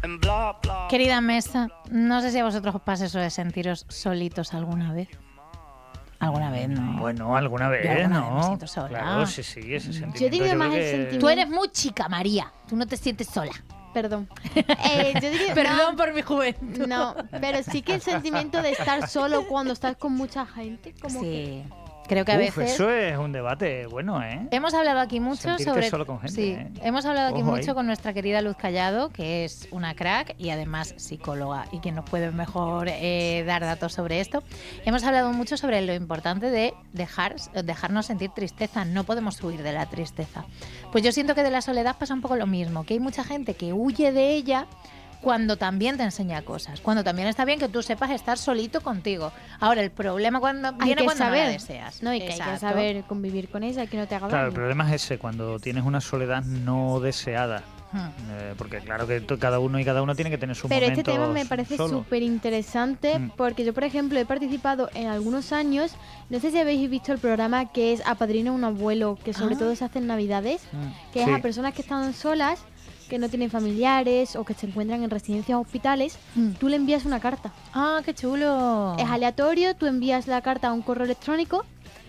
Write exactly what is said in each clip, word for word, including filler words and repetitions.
Querida mesa, no sé si a vosotros os pasa eso de sentiros solitos alguna vez. ¿Alguna vez, no? Bueno, alguna vez, Yo alguna ¿no? vez me siento sola. Claro, sí, sí, ese sentimiento. Yo diría más creo el que- sentimiento. Tú eres muy chica, María. Tú no te sientes sola. Perdón. Eh, yo diría, Perdón por mi juventud. No, pero sí que el sentimiento de estar solo cuando estás con mucha gente, como Sí, creo que a Uf, veces... eso es un debate bueno, ¿eh? Hemos hablado aquí mucho Sentirte sobre... solo con gente, sí, ¿eh? hemos hablado aquí Ojo mucho ahí. con nuestra querida Luz Callado, que es una crack y además psicóloga y quien nos puede mejor eh, dar datos sobre esto. Hemos hablado mucho sobre lo importante de dejar, dejarnos sentir tristeza. No podemos huir de la tristeza. Pues yo siento que de la soledad pasa un poco lo mismo, que hay mucha gente que huye de ella cuando también te enseña cosas, cuando también está bien que tú sepas estar solito contigo. Ahora, el problema cuando hay viene que cuando no la saber, deseas. no, y que hay que Exacto. saber convivir con ella, que no te haga Claro, el daño. problema es ese, cuando tienes una soledad no deseada. Hmm. Eh, porque claro que to- cada uno y cada una tiene que tener su Pero momento este tema me parece solo. súper interesante Mm. porque yo, por ejemplo, he participado en algunos años, no sé si habéis visto el programa que es Apadrina un abuelo, que sobre Ah. todo se hace en Navidades, Mm, que sí. es a personas que están solas, que no tienen familiares o que se encuentran en residencias o hospitales, Mm. tú le envías una carta. Ah, qué chulo. Es aleatorio, tú envías la carta a un correo electrónico.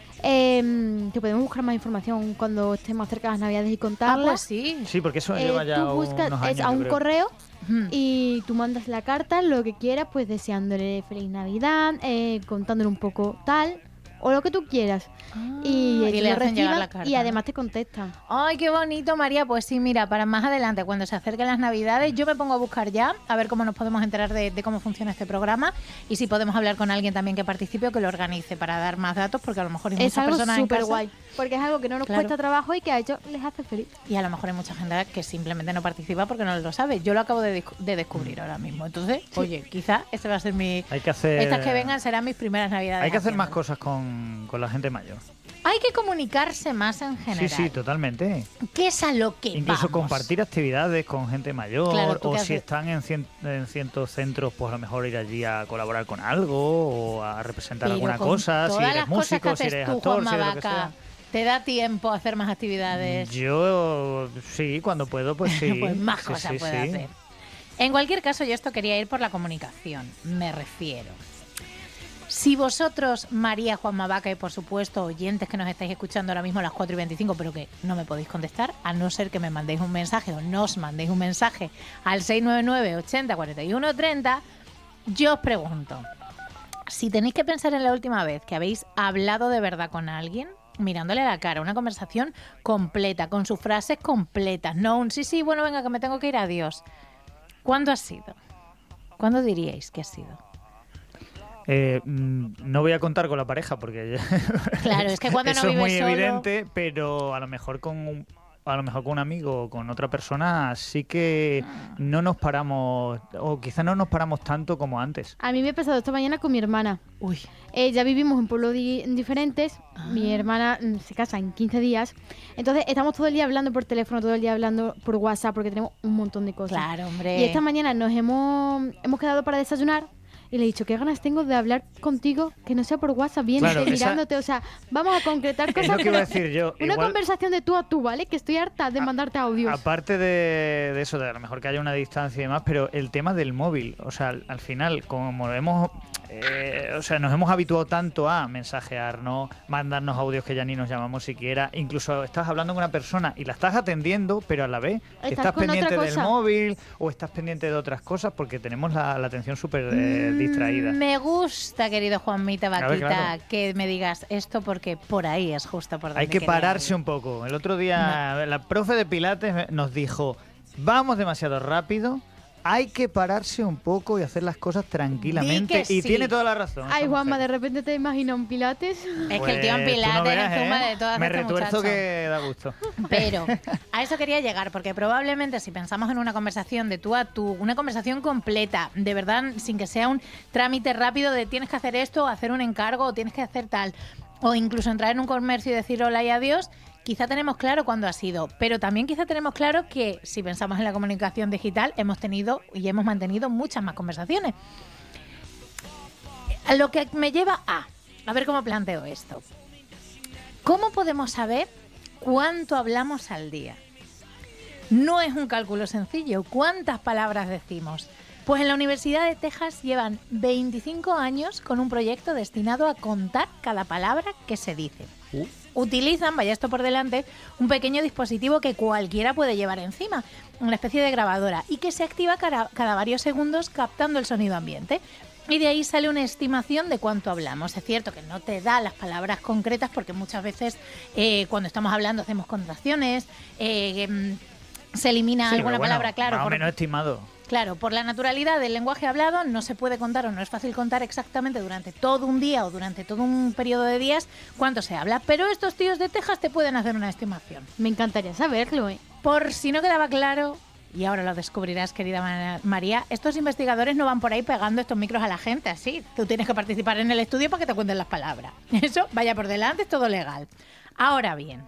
Eh, que podemos buscar más información cuando estemos cerca de las Navidades y Ah, contarla. pues sí. Sí, porque eso Eh, lleva ya tú buscas unos es años, a yo un creo. correo Hmm. y tú mandas la carta, lo que quieras, pues deseándole feliz Navidad, eh, contándole un poco tal, o lo que tú quieras. Ah, y ellos le lo hacen llegar reciban la carta. y además te contestan. Ay, qué bonito, María. Pues sí, mira, para más adelante, cuando se acerquen las Navidades, yo me pongo a buscar ya, a ver cómo nos podemos enterar de, de cómo funciona este programa y si podemos hablar con alguien también que participe o que lo organice para dar más datos, porque a lo mejor hay Es muchas algo personas en súper casa guay, porque es algo que no nos Claro. cuesta trabajo y que a ellos les hace feliz. y a lo mejor hay mucha gente que simplemente no participa porque no lo sabe. Yo lo acabo de, discu- de descubrir ahora mismo. Entonces, oye, quizá ese va a ser mi... Hay que hacer, Estas que vengan serán mis primeras Navidades. hay que hacer más haciéndolo. cosas con, con la gente mayor. Hay que comunicarse más en general. Sí, sí, totalmente. ¿Qué es a lo que Incluso vamos? compartir actividades con gente mayor, Claro, ¿tú o qué si haces? están en, cien- en ciertos centros, pues a lo mejor ir allí a colaborar con algo o a representar Pero alguna con cosa, si todas eres las cosas que músico, si haces eres tú, actor, Juanma si eres lo que Vaca, sea. ¿te da tiempo a hacer más actividades? Yo sí, cuando puedo, pues sí. Pues más Sí, cosas sí, puede sí. hacer. En cualquier caso, yo esto quería ir por la comunicación, me refiero. Si vosotros, María, Juanma Vaca y por supuesto oyentes que nos estáis escuchando ahora mismo a las cuatro y veinticinco, pero que no me podéis contestar, a no ser que me mandéis un mensaje o nos mandéis un mensaje al seis nueve nueve, ochenta, cuarenta y uno, treinta, yo os pregunto, si tenéis que pensar en la última vez que habéis hablado de verdad con alguien, mirándole a la cara, una conversación completa, con sus frases completas, no un sí, sí, bueno, venga, que me tengo que ir, adiós. ¿Cuándo ha sido? ¿Cuándo diríais que ha sido? Eh, mm, no voy a contar con la pareja porque Claro, es que cuando no eso es vives muy solo- evidente, pero a lo mejor con un, a lo mejor con un amigo o con otra persona sí que no nos paramos, o quizá no nos paramos tanto como antes. A mí me ha pasado esta mañana con mi hermana. Uy, Eh, ya vivimos en pueblos di- diferentes. Ah. Mi hermana mm, se casa en quince días. Entonces estamos todo el día hablando por teléfono, todo el día hablando por WhatsApp, porque tenemos un montón de cosas. claro, hombre. Y esta mañana nos hemos, hemos quedado para desayunar. Y le he dicho, qué ganas tengo de hablar contigo, que no sea por WhatsApp, viéndote, Claro, esa- mirándote. O sea, vamos a concretar Es cosas. lo que iba a pero decir yo. Una Igual- conversación de tú a tú, ¿vale? Que estoy harta de mandarte audios. Aparte de, de eso, de a lo mejor que haya una distancia y demás, pero el tema del móvil, o sea, al, al final, como hemos, eh, o sea, nos hemos habituado tanto a mensajearnos, mandarnos audios que ya ni nos llamamos siquiera, incluso estás hablando con una persona y la estás atendiendo, pero a la vez Estás estás, con otra pendiente del cosa. móvil o estás pendiente de otras cosas porque tenemos la, la atención súper eh, distraída. Mm, Me gusta, querido Juanmita Claro, Vaquita, claro. que me digas esto porque por ahí es justo por donde Hay que quería pararse ir. un poco. El otro día la profe de Pilates nos dijo, vamos demasiado rápido, hay que pararse un poco y hacer las cosas tranquilamente. Di que y sí. tiene toda la razón. Ay, esa Juanma, mujer. de repente te imagino un pilates. Es que el tío en Pues, tú Pilates, no veas, en Zumba, ¿eh? de todas Me este retuerzo muchacho. que da gusto. Pero a eso quería llegar, porque probablemente si pensamos en una conversación de tú a tú, una conversación completa, de verdad, sin que sea un trámite rápido de tienes que hacer esto, o hacer un encargo, o tienes que hacer tal, o incluso entrar en un comercio y decir hola y adiós, quizá tenemos claro cuándo ha sido, pero también quizá tenemos claro que si pensamos en la comunicación digital, hemos tenido y hemos mantenido muchas más conversaciones. Lo que me lleva a, a ver cómo planteo esto. ¿Cómo podemos saber cuánto hablamos al día? No es un cálculo sencillo. ¿Cuántas palabras decimos? Pues en la Universidad de Texas llevan veinticinco años con un proyecto destinado a contar cada palabra que se dice. Uh. Utilizan, vaya esto por delante, un pequeño dispositivo que cualquiera puede llevar encima, una especie de grabadora, y que se activa cada, cada varios segundos captando el sonido ambiente. Y de ahí sale una estimación de cuánto hablamos. Es cierto que no te da las palabras concretas porque muchas veces eh, cuando estamos hablando hacemos contracciones, eh, se elimina Sí, alguna pero bueno, palabra, claro. Más o por- menos estimado. Claro, por la naturalidad del lenguaje hablado no se puede contar o no es fácil contar exactamente durante todo un día o durante todo un periodo de días cuánto se habla, pero estos tíos de Texas te pueden hacer una estimación. Me encantaría saberlo, ¿eh? Por si no quedaba claro, y ahora lo descubrirás, querida Ma- María, estos investigadores no van por ahí pegando estos micros a la gente así. Tú tienes que participar en el estudio para que te cuenten las palabras. Eso, vaya por delante, es todo legal. Ahora bien,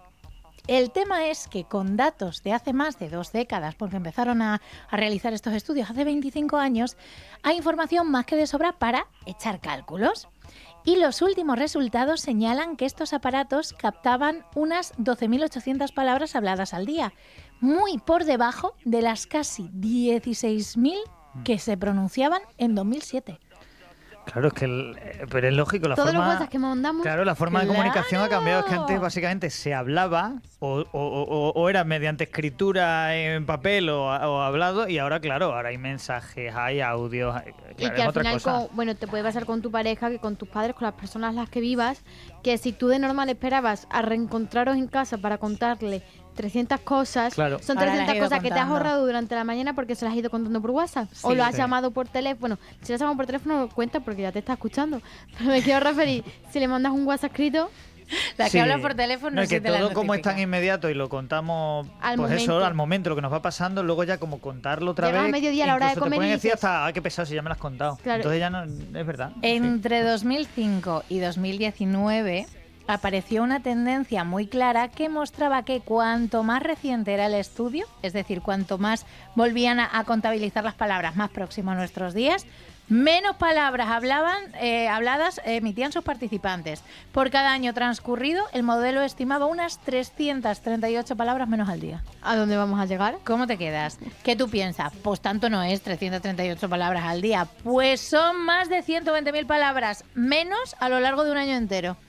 el tema es que con datos de hace más de dos décadas, porque empezaron a, a realizar estos estudios hace veinticinco años, hay información más que de sobra para echar cálculos. Y los últimos resultados señalan que estos aparatos captaban unas doce mil ochocientas palabras habladas al día, muy por debajo de las casi dieciséis mil que se pronunciaban en dos mil siete. Claro, es que el- eh, pero es lógico, la Todos forma... los WhatsApp que mandamos. Claro, la forma de ¡Claro! comunicación ha cambiado. Es que antes básicamente se hablaba o, o- o- o era mediante escritura en papel o, o hablado, y ahora, claro, ahora hay mensajes, hay audios, hay- Y claro, que es al otra final, cosa. con- bueno, te puede pasar con tu pareja, que con tus padres, con las personas las que vivas, que si tú de normal esperabas a reencontraros en casa para contarle trescientas cosas, Claro. son Ahora las has trescientas ido cosas que te has contando. ahorrado durante la mañana porque se las has ido contando por WhatsApp. o Sí. lo has Sí. llamado por teléfono. Si lo has llamado por teléfono, cuenta porque ya te está escuchando. Pero me quiero referir, si le mandas un WhatsApp escrito, La que Sí. habla por teléfono No, y sí que te la todo como es notifica. tan inmediato y lo contamos Al pues eso momento. al momento, lo que nos va pasando, luego ya como contarlo otra Llegas vez. a mediodía a la hora de incluso comer te pueden y decir dices- hasta, "Ah, qué pesado, si ya me lo has contado". Claro. Entonces ya no es verdad. Sí. Entre dos mil cinco y dos mil diecinueve apareció una tendencia muy clara que mostraba que cuanto más reciente era el estudio, es decir, cuanto más volvían a, a contabilizar las palabras más próximo a nuestros días, menos palabras hablaban, eh, habladas emitían sus participantes. Por cada año transcurrido, el modelo estimaba unas trescientas treinta y ocho palabras menos al día. ¿a dónde vamos a llegar? ¿Cómo te quedas? ¿Qué tú piensas? Pues tanto no es, trescientas treinta y ocho palabras al día. Pues son más de ciento veinte mil palabras menos a lo largo de un año entero.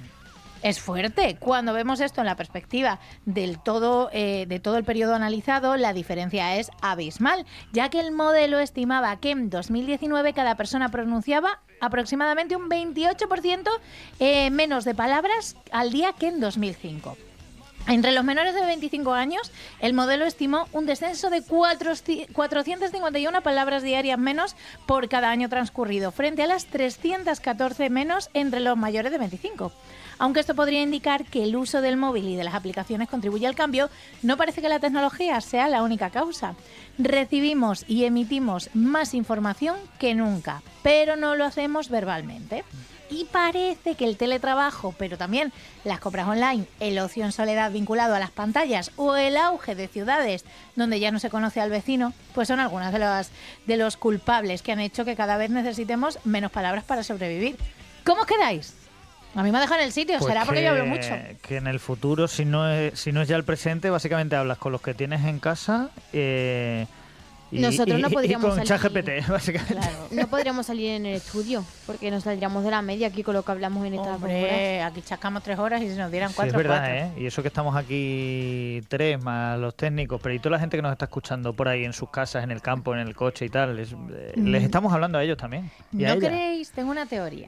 Es fuerte. Cuando vemos esto en la perspectiva del todo, eh, de todo el periodo analizado, la diferencia es abismal, ya que el modelo estimaba que en dos mil diecinueve cada persona pronunciaba aproximadamente un veintiocho por ciento eh, menos de palabras al día que en dos mil cinco. Entre los menores de veinticinco años, el modelo estimó un descenso de cuatrocientas cincuenta y una palabras diarias menos por cada año transcurrido, frente a las trescientas catorce menos entre los mayores de veinticinco. Aunque esto podría indicar que el uso del móvil y de las aplicaciones contribuye al cambio, no parece que la tecnología sea la única causa. Recibimos y emitimos más información que nunca, pero no lo hacemos verbalmente. Y parece que el teletrabajo, pero también las compras online, el ocio en soledad vinculado a las pantallas o el auge de ciudades donde ya no se conoce al vecino, pues son algunas de los, de los culpables que han hecho que cada vez necesitemos menos palabras para sobrevivir. ¿Cómo os quedáis? A mí me dejan en el sitio, Pues será porque que, yo hablo mucho. que en el futuro, si no es, si no es ya el presente, básicamente hablas con los que tienes en casa eh, y, Nosotros y- no y podríamos con salir. ChatGPT, básicamente. Claro. No podríamos salir en el estudio, porque nos saldríamos de la media aquí con lo que hablamos en estas dos horas. Hombre, aquí chascamos tres horas y si nos dieran Sí, cuatro, es verdad, cuatro. ¿eh? Y eso que estamos aquí tres, más los técnicos, pero y toda la gente que nos está escuchando por ahí en sus casas, en el campo, en el coche y tal, les, eh, les estamos hablando a ellos también. Y a ¿No ellas. creéis? Tengo una teoría.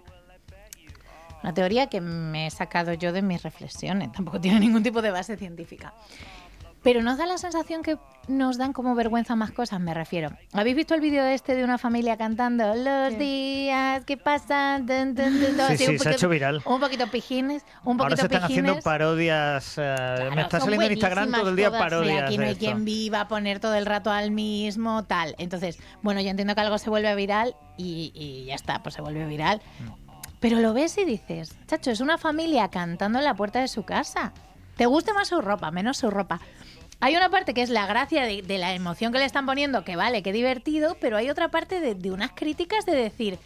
Una teoría que me he sacado yo de mis reflexiones. Tampoco tiene ningún tipo de base científica. Pero ¿nos da la sensación que nos dan como vergüenza más cosas? Me refiero. ¿Habéis visto el vídeo este de una familia cantando los Sí. días que pasan? Dun, dun, dun, todo Sí, así, sí, un se ha poquito- hecho viral. Un poquito pijines, un Ahora poquito se están haciendo pijines. parodias. eh, me está son saliendo en Instagram buenísimas todo el día todas. Sí, parodias. aquí no de hay esto. quien viva a poner todo el rato al mismo, tal. Entonces, bueno, yo entiendo que algo se vuelve viral y, y ya está, pues se vuelve viral. Pero lo ves y dices, chacho, es una familia cantando en la puerta de su casa. Te guste más su ropa, menos su ropa. Hay una parte que es la gracia de, de la emoción que le están poniendo, que vale, qué divertido, pero hay otra parte de, de unas críticas de decir,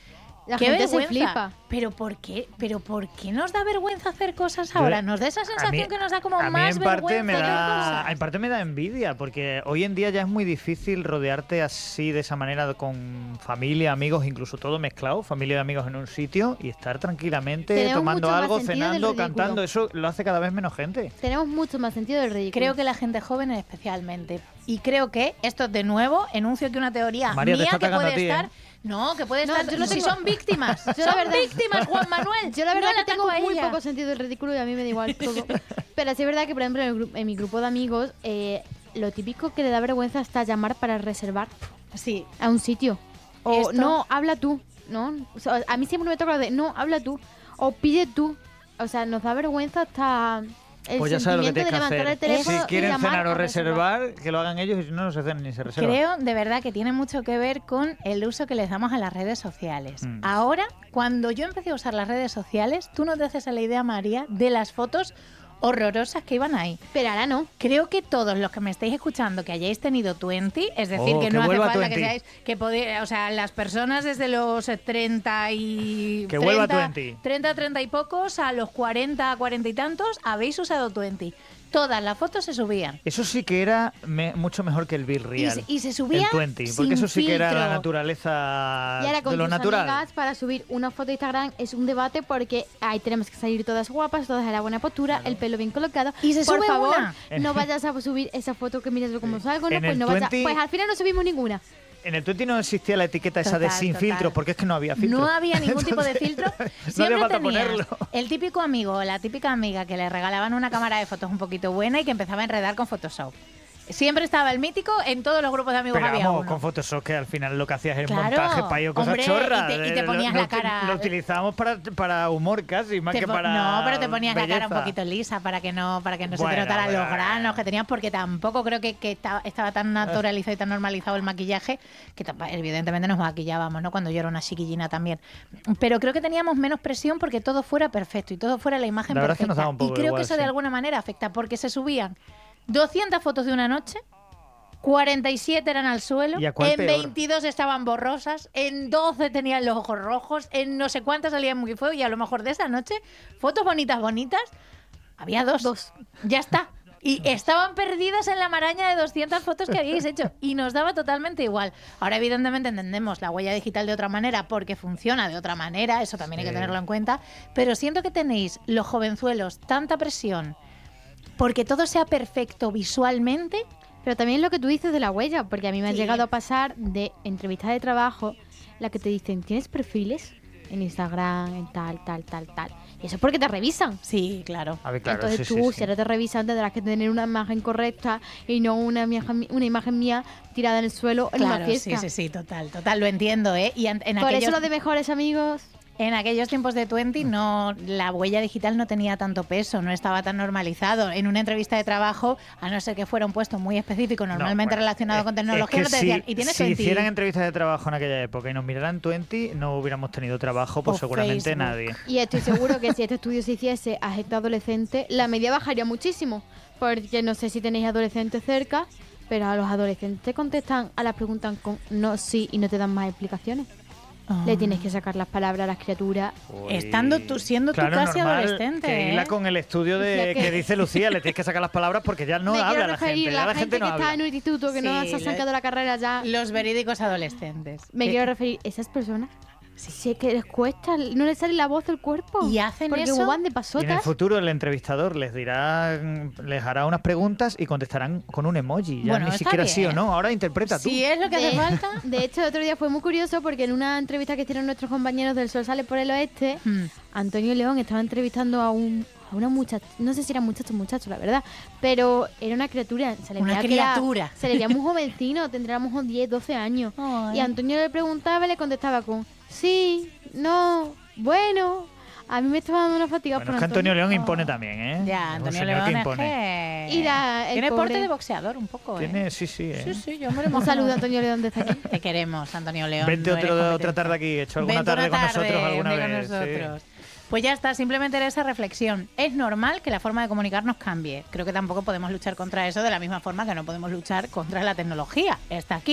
La ¡Qué gente se vergüenza! flipa. ¿Pero por qué? ¿Pero por qué nos da vergüenza hacer cosas ahora? Nos da esa sensación mí- que nos da como a mí más en parte me vergüenza hacer da, cosas. en parte me da envidia, porque hoy en día ya es muy difícil rodearte así, de esa manera, con familia, amigos, incluso todo mezclado, familia y amigos en un sitio, y estar tranquilamente Tenemos tomando mucho más algo, sentido del cenando, ridículo. cantando. Eso lo hace cada vez menos gente. Tenemos mucho más sentido del ridículo. Creo que la gente joven especialmente. Y creo que esto, de nuevo, enuncio aquí una teoría María, te mía está que atacando puede a ti, ¿eh? estar... No, que puede No, estar... yo no si tengo- son víctimas. Yo la son verdad- víctimas, Juan Manuel. Yo la verdad No le que tengo ataco a muy ella. poco sentido del ridículo y a mí me da igual todo. Pero sí es verdad que, por ejemplo, en, el gru- en mi grupo de amigos, eh, lo típico que le da vergüenza hasta llamar para reservar Sí. a un sitio. O Esto- no, habla tú, ¿no? O sea, a mí siempre me toca lo de no, habla tú. O pide tú. O sea, nos da vergüenza hasta el Pues ya sabes lo que sentimiento de tienes que levantar hacer. el teléfono Si y quieren llamar cenar o a reservar, que lo hagan ellos, y si no, no se cenan ni se reservan. Creo de verdad que tiene mucho que ver con el uso que les damos a las redes sociales. Mm. Ahora, cuando yo empecé a usar las redes sociales, tú no te haces a la idea, María, de las fotos horrorosas que iban ahí. Pero ahora no. Creo que todos los que me estáis escuchando que hayáis tenido veinte, es decir, Oh, que que no hace vuelva falta que veinte. seáis, que podéis, o sea, las personas desde los treinta y Que vuelva treinta, veinte. treinta, treinta y pocos a los cuarenta, cuarenta y tantos, habéis usado veinte. Todas las fotos se subían. Eso sí que era me- mucho mejor que el Bill Y Real. se, y se subía el veinte, porque sin eso sí que era la filtro. naturaleza Y ahora con de lo tus natural. amigas para subir una foto de Instagram es un debate porque ahí tenemos que salir todas guapas, todas en la buena postura, el pelo bien colocado. Y se Por sube favor, una. no vayas a subir esa foto que miras cómo salgo, no, En pues el no vayas. veinte Pues al final no subimos ninguna. En el veinte no existía la etiqueta esa de Total, sin total. filtro, porque es que no había filtro. No había ningún tipo de Entonces, filtro. no hacía Siempre falta tenías ponerlo. el típico amigo o la típica amiga que le regalaban una cámara de fotos un poquito buena y que empezaba a enredar con Photoshop. Siempre estaba el mítico, en todos los grupos de amigos Pero había vamos, uno. con Photoshop, que al final lo que hacías es Claro, montaje para ello, cosas hombre, chorras. y te- y te Eh, ponías lo, la cara- Lo utilizábamos para, para humor casi, más Te que po- para no, pero te ponías la cara un belleza. poquito lisa para que no para que no se Bueno, te notaran bueno, los granos bueno. que tenías, porque tampoco creo que, que estaba, estaba tan naturalizado y tan normalizado el maquillaje que tampa- evidentemente nos maquillábamos, ¿no? Cuando yo era una chiquillina también. Pero creo que teníamos menos presión porque todo fuera perfecto y todo fuera la imagen La verdad es que perfecta. nos daba un poco y creo igual, que eso sí. de alguna manera afecta porque se subían doscientas fotos de una noche. cuarenta y siete eran al suelo, ¿Y a cuál en peor? veintidós estaban borrosas, en doce tenían los ojos rojos, en no sé cuántas salían muy fuego y a lo mejor de esa noche, fotos bonitas, bonitas, había dos. Dos. Ya está. Y estaban perdidas en la maraña de doscientas fotos que habíais hecho y nos daba totalmente igual. Ahora evidentemente entendemos la huella digital de otra manera porque funciona de otra manera, eso también hay que Sí. tenerlo en cuenta, pero siento que tenéis los jovenzuelos tanta presión porque todo sea perfecto visualmente. Pero también lo que tú dices de la huella, porque a mí me ha Sí. llegado a pasar de entrevistas de trabajo, la que te dicen, ¿tienes perfiles? En Instagram, en tal, tal, tal, tal. Y eso es porque te revisan. Sí, claro. A ver, claro, Entonces sí, tú, sí, si sí. ahora te revisan, tendrás que tener una imagen correcta y no una imagen, una imagen mía tirada en el suelo en una Claro, fiesta. sí, sí, sí, total, total, lo entiendo, ¿eh? Y en, en Por aquellos, eso lo de mejores amigos. en aquellos tiempos de veinte no, la huella digital no tenía tanto peso, no estaba tan normalizado. En una entrevista de trabajo, a no ser que fuera un puesto muy específico, normalmente bueno, relacionado es- con es tecnología, que no te si- decían, y tienes Si veinte. hicieran entrevistas de trabajo en aquella época y nos miraran veinte, no hubiéramos tenido trabajo, pues O seguramente Facebook. nadie. Y estoy seguro que si este estudio se hiciese a gente adolescente, la media bajaría muchísimo. Porque no sé si tenéis adolescentes cerca, pero a los adolescentes contestan a las preguntas con no, sí y no te dan más explicaciones. Ah. Le tienes que sacar las palabras a las criaturas. Uy. Estando tú- siendo tú Claro, casi normal, adolescente, Que hila ¿eh? con el estudio Ya de que- que dice Lucía, le tienes que sacar las palabras porque ya no Me habla quiero la referir gente. a Ya la, la gente no que está habla. en un instituto que no Sí, se ha lo- sacado la carrera ya. Los verídicos adolescentes. Me Que- quiero referir a esas personas. Si es que les cuesta, no les sale la voz del cuerpo. Y hacen porque eso- como van de Y en el pasotas. futuro el entrevistador les dirá, les hará unas preguntas y contestarán con un emoji. Ya Bueno, ni está siquiera sí o bien. no. Ahora interpreta tú. Si es lo que hace de, falta. de hecho, el otro día fue muy curioso porque en una entrevista que hicieron nuestros compañeros del Sol Sale por el Oeste, Hmm. Antonio León estaba entrevistando a un a una muchacha, no sé si era muchacho o muchacho, la verdad, pero era una criatura, se le Una veía que era- criatura. se le veía muy jovencino, tendríamos unos diez, doce años. Ay. Y Antonio le preguntaba y le contestaba con sí, no, bueno. A mí me estaba dando una fatiga Bueno, por es que Antonio León Oh. impone también, ¿eh? Ya, Es un Antonio señor León que es impone. que- Y la- el Tiene pobre- porte de boxeador un poco, ¿eh? Tiene, sí, sí, ¿eh? Sí, sí, yo me lo Un imagino. saludo a Antonio León desde aquí. Te queremos, Antonio León. Vente no otro- eres otra competencia. tarde aquí, hecho alguna Vente tarde una con nosotros tarde, alguna vente con vez, sí. nosotros. Pues ya está, simplemente era esa reflexión. Es normal que la forma de comunicarnos cambie. Creo que tampoco podemos luchar contra eso de la misma forma que no podemos luchar contra la tecnología. Está aquí.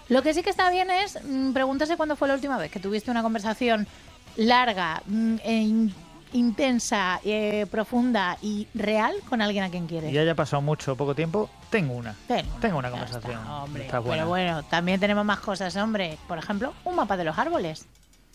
Lo que sí que está bien es mm, preguntarse cuándo fue la última vez que tuviste una conversación larga, mm, e in- intensa, eh, profunda y real con alguien a quien quieres. Y haya pasado mucho o poco tiempo, tengo una. Ten Tengo una ya conversación. está, hombre. Está buena. Pero bueno, también tenemos más cosas, hombre. Por ejemplo, un mapa de los árboles.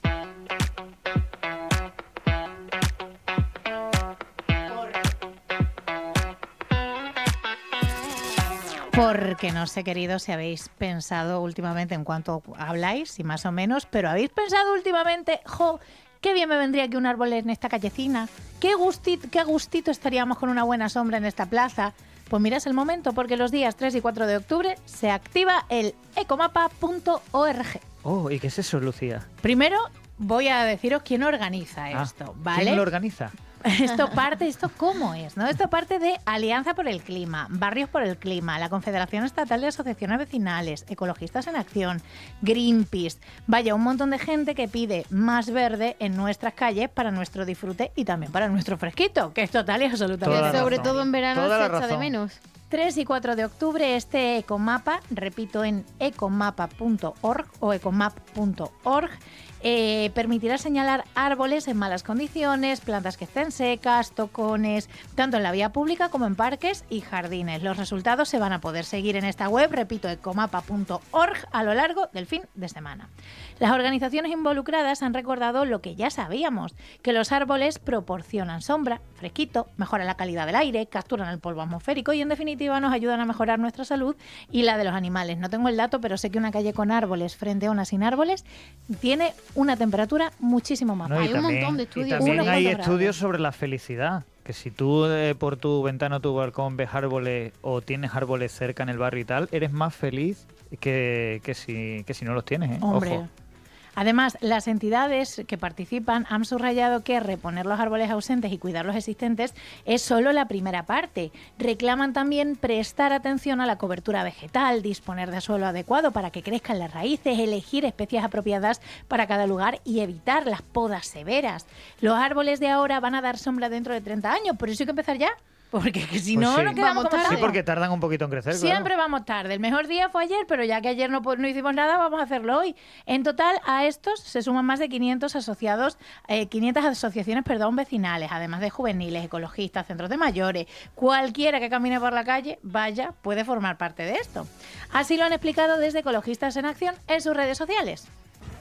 Porque no sé, queridos, si habéis pensado últimamente en cuanto habláis, y más o menos, pero habéis pensado últimamente, jo, qué bien me vendría que un árbol en esta callecina, qué gustito, qué gustito estaríamos con una buena sombra en esta plaza. Pues mira, es el momento, porque los días tres y cuatro de octubre se activa el ecomapa punto org. Oh, ¿y qué es eso, Lucía? Primero voy a deciros quién organiza Ah, esto, ¿vale? ¿Quién lo organiza? Esto parte, ¿esto cómo es? ¿No? Esto parte de Alianza por el Clima, Barrios por el Clima, la Confederación Estatal de Asociaciones Vecinales, Ecologistas en Acción, Greenpeace. Vaya, un montón de gente que pide más verde en nuestras calles para nuestro disfrute y también para nuestro fresquito, que es total y absolutamente. Toda la Sobre razón. todo en verano Toda se la echa de razón. menos. tres y cuatro de octubre este ecomapa, repito, en ecomapa punto org o ecomap punto org, eh, permitirá señalar árboles en malas condiciones, plantas que estén secas, tocones, tanto en la vía pública como en parques y jardines. Los resultados se van a poder seguir en esta web, repito, ecomapa punto org, a lo largo del fin de semana. Las organizaciones involucradas han recordado lo que ya sabíamos, que los árboles proporcionan sombra, fresquito, mejoran la calidad del aire, capturan el polvo atmosférico y en definitiva nos ayudan a mejorar nuestra salud y la de los animales. No tengo el dato, pero sé que una calle con árboles frente a una sin árboles tiene una temperatura muchísimo más No, y baja. Hay un también- montón de Y estudios. también Unos hay cuantos estudios grados. sobre la felicidad. Que si tú eh, por tu ventana o tu balcón ves árboles o tienes árboles cerca en el barrio y tal, eres más feliz que, que, si, que si no los tienes, ¿eh? Hombre. Ojo. Además, las entidades que participan han subrayado que reponer los árboles ausentes y cuidar los existentes es solo la primera parte. Reclaman también prestar atención a la cobertura vegetal, disponer de suelo adecuado para que crezcan las raíces, elegir especies apropiadas para cada lugar y evitar las podas severas. Los árboles de ahora van a dar sombra dentro de treinta años, por eso hay que empezar ya. Porque que si Pues no, sí. nos quedamos Vamos como tarde. Sí, estamos. porque tardan un poquito en crecer, claro. Siempre vamos tarde. El mejor día fue ayer, pero ya que ayer no, po- no hicimos nada, vamos a hacerlo hoy. En total, a estos se suman más de quinientos asociados, eh, quinientas asociaciones, perdón, vecinales, además de juveniles, ecologistas, centros de mayores. Cualquiera que camine por la calle, vaya, puede formar parte de esto. Así lo han explicado desde Ecologistas en Acción en sus redes sociales.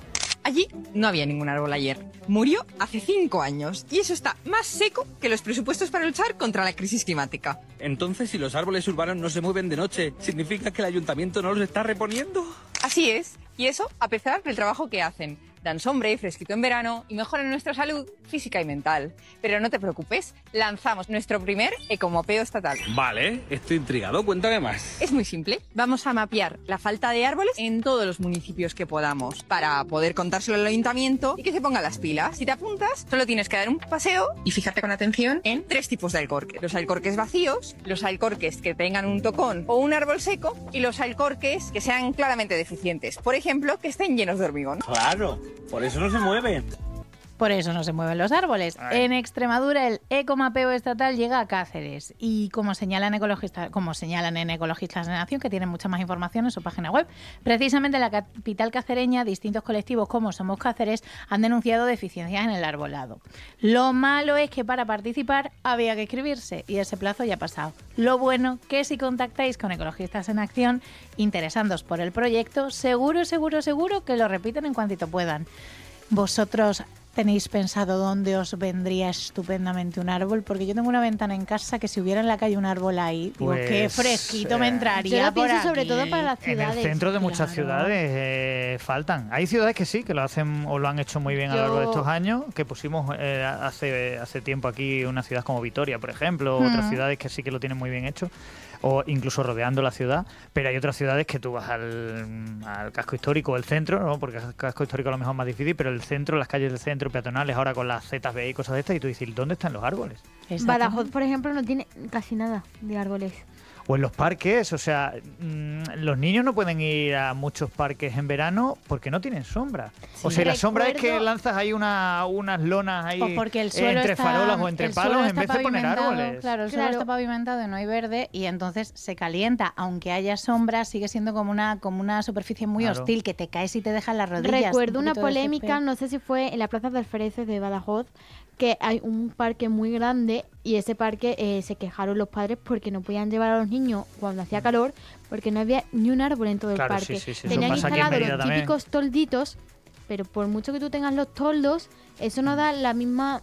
Allí no había ningún árbol ayer. Murió hace cinco años y eso está más seco que los presupuestos para luchar contra la crisis climática. Entonces, si los árboles urbanos no se mueven de noche, ¿significa que el ayuntamiento no los está reponiendo? Así es, y eso a pesar del trabajo que hacen. Dan sombra y fresquito en verano y mejoran nuestra salud física y mental. Pero no te preocupes, lanzamos nuestro primer ecomapeo estatal. Vale, estoy intrigado, cuéntame más. Es muy simple. Vamos a mapear la falta de árboles en todos los municipios que podamos para poder contárselo al ayuntamiento y que se ponga las pilas. Si te apuntas, solo tienes que dar un paseo y fijarte con atención en tres tipos de alcorques. Los alcorques vacíos, los alcorques que tengan un tocón o un árbol seco y los alcorques que sean claramente deficientes. Por ejemplo, que estén llenos de hormigón. Claro, por eso no se mueven. Por eso no se mueven los árboles. En Extremadura el ecomapeo estatal llega a Cáceres y como señalan ecologistas, como señalan en Ecologistas en Acción, que tienen mucha más información en su página web, precisamente en la capital cacereña distintos colectivos como Somos Cáceres han denunciado deficiencias en el arbolado. Lo malo es que para participar había que inscribirse y ese plazo ya ha pasado. Lo bueno que si contactáis con Ecologistas en Acción interesándoos por el proyecto, seguro, seguro, seguro que lo repiten en cuantito puedan. ¿Vosotros tenéis pensado dónde os vendría estupendamente un árbol? Porque yo tengo una ventana en casa que si hubiera en la calle un árbol ahí, digo, Pues, qué fresquito me eh, entraría. Yo lo por pienso sobre aquí. todo para las En ciudades. el centro de muchas Claro. ciudades eh, faltan. Hay ciudades que sí, que lo hacen o lo han hecho muy bien a lo largo de Yo- estos años, que pusimos eh, hace, hace tiempo aquí una ciudad como Vitoria, por ejemplo, Mm. otras ciudades que sí que lo tienen muy bien hecho, o incluso rodeando la ciudad, pero hay otras ciudades que tú vas al, al casco histórico o el centro, ¿no? Porque el casco histórico a lo mejor es más difícil, pero el centro, las calles del centro, peatonales, ahora con las Z B y cosas de estas, y tú dices, ¿dónde están los árboles? Exacto. Badajoz, por ejemplo, no tiene casi nada de árboles. O en los parques, o sea, mmm, los niños no pueden ir a muchos parques en verano porque no tienen sombra. O sea, y la sombra es que lanzas ahí una, unas lonas ahí o porque el suelo entre está, farolas o entre palos en vez de poner árboles. Claro, el suelo Claro. está pavimentado y no hay verde y entonces se calienta. Aunque haya sombra, sigue siendo como una, como una superficie muy Claro. hostil que te caes y te deja las rodillas. Recuerdo un una poquito de polémica, césped. no sé si fue en la Plaza de Alfereces de Badajoz, que hay un parque muy grande y ese parque eh, se quejaron los padres porque no podían llevar a los niños cuando hacía calor porque no había ni un árbol en todo Claro, el parque. sí, sí, sí, eso Tenían pasa aquí en instalados Mérida los también. típicos tolditos, pero por mucho que tú tengas los toldos, eso no da la misma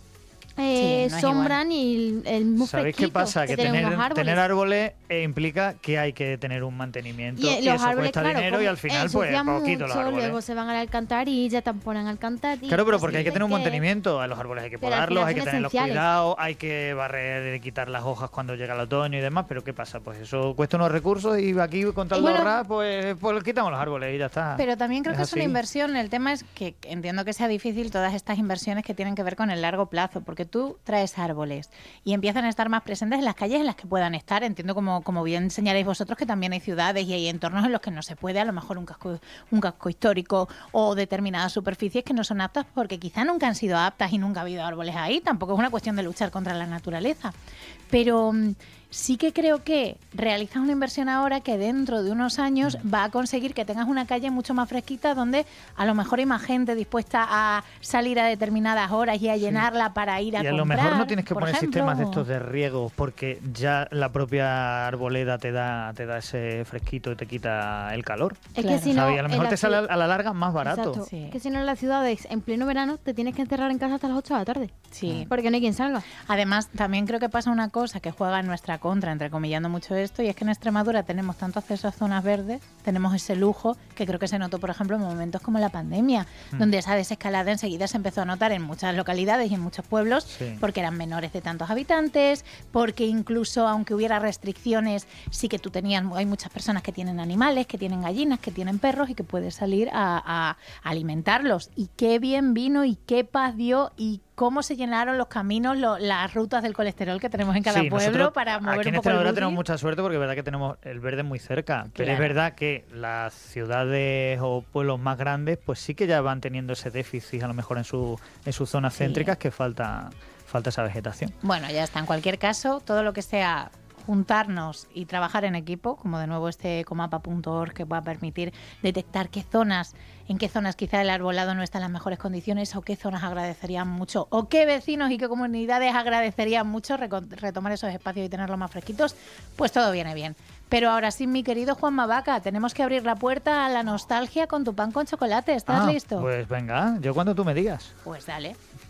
eh, Sí, no es sombra igual. ni el, el mismo ¿Sabéis qué fresquito pasa? Que tener tener, unos árboles. tener árboles eh, implica que hay que tener un mantenimiento y, Y, eh, los eso árboles, cuesta claro, dinero y como al final pues ensucian poquito los mucho, árboles. luego se van a la alcantarilla, tamponan alcantarilla. Claro, pero porque hay que tener un que- mantenimiento. A los árboles hay que Pero al podarlos, final hay que son tenerlos esenciales. cuidados, hay que barrer y quitar las hojas cuando llega el otoño y demás. Pero ¿qué pasa? Pues eso cuesta unos recursos y aquí con tal de Bueno, ahorrar, pues, pues quitamos los árboles y ya está. Pero también creo Es que es una así. inversión. El tema es que entiendo que sea difícil todas estas inversiones que tienen que ver con el largo plazo, porque tú traes árboles y empiezan a estar más presentes en las calles en las que puedan estar. Entiendo, como, como bien señaláis vosotros, que también hay ciudades y hay entornos en los que no se puede, a lo mejor un casco, un casco histórico o determinadas superficies que no son aptas porque quizá nunca han sido aptas y nunca ha habido árboles ahí. Tampoco es una cuestión de luchar contra la naturaleza. Pero mm, sí que creo que realizas una inversión ahora que dentro de unos años va a conseguir que tengas una calle mucho más fresquita donde a lo mejor hay más gente dispuesta a salir a determinadas horas y a llenarla para ir a Y a comprar. lo mejor no tienes que por poner ejemplo, sistemas de o- estos de riego porque ya la propia arboleda te da te da ese fresquito y te quita el calor. Es Claro. que si no, ¿sabes? Y a lo en mejor la te sale ciu- a la larga más barato. Exacto. Sí. Que si no en las ciudades, en pleno verano, te tienes que encerrar en casa hasta las ocho de la tarde. Sí. Porque no hay quien salga. Además, también creo que pasa una cosa que juega en nuestra contra, entrecomillando mucho esto, y es que en Extremadura tenemos tanto acceso a zonas verdes, tenemos ese lujo que creo que se notó, por ejemplo, en momentos como la pandemia, Mm. donde esa desescalada enseguida se empezó a notar en muchas localidades y en muchos pueblos, Sí. porque eran menores de tantos habitantes, porque incluso aunque hubiera restricciones, sí que tú tenías, hay muchas personas que tienen animales, que tienen gallinas, que tienen perros y que puedes salir a, a alimentarlos. Y qué bien vino y qué paz dio y cómo se llenaron los caminos, lo- las rutas del colesterol que tenemos en cada Sí, pueblo nosotros para mover aquí en un poco el Extremadura buggy. tenemos mucha suerte porque es verdad que tenemos el verde muy cerca, pero es Claro. verdad que las ciudades o pueblos más grandes pues sí que ya van teniendo ese déficit a lo mejor en, su, en sus zonas Sí. céntricas que falta, falta esa vegetación. Bueno, ya está. En cualquier caso, todo lo que sea juntarnos y trabajar en equipo, como de nuevo este ecomapa punto org que va a permitir detectar qué zonas, en qué zonas quizá el arbolado no está en las mejores condiciones o qué zonas agradecerían mucho o qué vecinos y qué comunidades agradecerían mucho reco- retomar esos espacios y tenerlos más fresquitos, pues todo viene bien. Pero ahora sí, mi querido Juanma Vaca, tenemos que abrir la puerta a la nostalgia con tu pan con chocolate. ¿Estás Ah, listo? Pues venga, yo cuando tú me digas. Pues dale.